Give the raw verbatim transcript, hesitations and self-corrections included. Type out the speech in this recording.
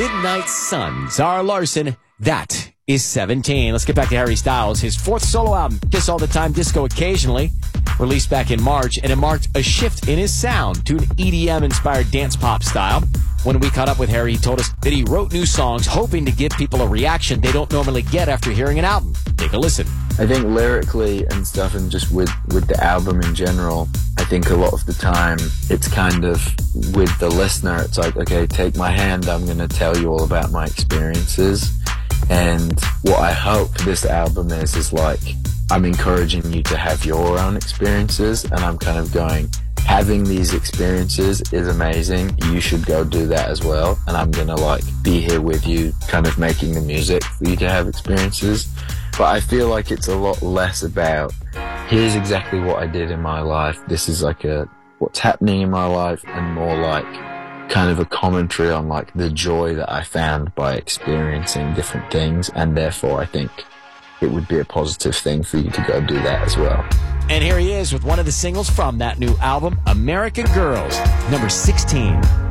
Midnight Sun. Zara Larsson, that is seventeen. Let's get back to Harry Styles. His fourth solo album, Kiss All the Time, Disco Occasionally, released back in March, and it marked a shift in his sound to an E D M-inspired dance pop style. When we caught up with Harry, he told us that he wrote new songs hoping to give people a reaction they don't normally get after hearing an album. Take a listen. I think lyrically and stuff, and just with, with the album in general, I think a lot of the time it's kind of, with the listener, it's like, okay, take my hand, I'm going to tell you all about my experiences. And what I hope this album is, is like, I'm encouraging you to have your own experiences, and I'm kind of going, having these experiences is amazing, you should go do that as well, and I'm gonna like be here with you, kind of making the music for you to have experiences. But I feel like it's a lot less about, here's exactly what I did in my life, this is like a what's happening in my life, and more like kind of a commentary on like the joy that I found by experiencing different things, and therefore I think it would be a positive thing for you to go do that as well. And here he is with one of the singles from that new album, American Girls, number sixteen.